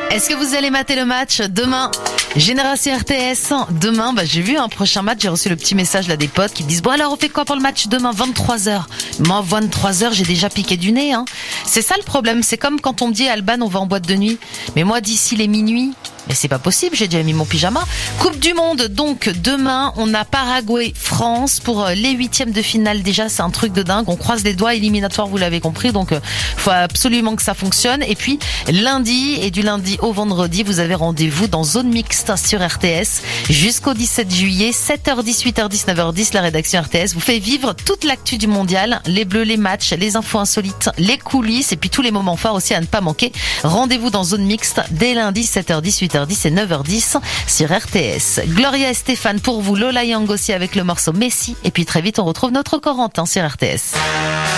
Est-ce que vous allez mater le match demain? Génération RTS. Demain, j'ai vu un prochain match. J'ai reçu le petit message là des potes qui me disent bon alors on fait quoi pour le match demain 23h. Moi 23h j'ai déjà piqué du nez. C'est ça le problème. C'est comme quand on me dit Alban on va en boîte de nuit. Mais moi d'ici les minuit. Mais c'est pas possible, j'ai déjà mis mon pyjama. Coupe du Monde, donc demain, on a Paraguay-France pour les 8e de finale. Déjà, c'est un truc de dingue. On croise les doigts, éliminatoire, vous l'avez compris. Donc, faut absolument que ça fonctionne. Et puis, lundi et du lundi au vendredi, vous avez rendez-vous dans Zone Mixte sur RTS jusqu'au 17 juillet, 7h10, 8h10, 9h10. La rédaction RTS vous fait vivre toute l'actu du mondial, les bleus, les matchs, les infos insolites, les coulisses et puis tous les moments forts aussi à ne pas manquer. Rendez-vous dans Zone Mixte dès lundi, 7h10, 8h10 et 9h10 sur RTS. Gloria et Stéphane pour vous, Lola Young aussi avec le morceau Messi. Et puis très vite, on retrouve notre Corentin sur RTS.